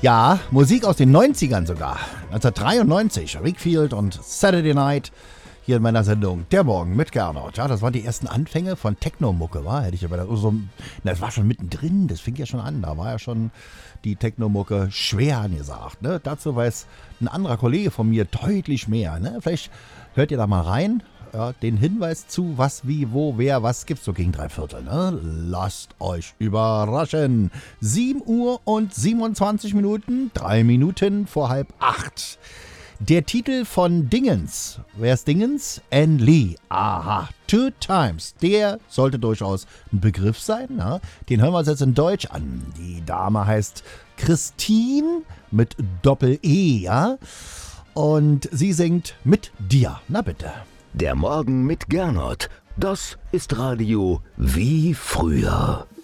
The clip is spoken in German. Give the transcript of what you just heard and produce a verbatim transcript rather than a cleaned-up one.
Ja, Musik aus den neunzigern sogar. neunzehnhundertdreiundneunzig, Wakefield und Saturday Night. Hier in meiner Sendung Der Morgen mit Gernot. Ja, das waren die ersten Anfänge von Techno-Mucke, war? Hätte ich aber das so, das war schon mittendrin, das fing ja schon an. Da war ja schon die Techno-Mucke schwer angesagt. Ne? Dazu weiß ein anderer Kollege von mir deutlich mehr. Ne? Vielleicht hört ihr da mal rein. Ja, den Hinweis zu, was, wie, wo, wer, was gibt's so gegen drei Viertel. Ne? Lasst euch überraschen. sieben Uhr und siebenundzwanzig Minuten, drei Minuten vor halb acht. Der Titel von Dingens. Wer ist Dingens? Ann Lee. Aha. Two Times. Der sollte durchaus ein Begriff sein. Ne? Den hören wir uns jetzt in Deutsch an. Die Dame heißt Christine mit Doppel-E, ja? Und sie singt mit dir. Na bitte. Der Morgen mit Gernot. Das ist Radio wie früher.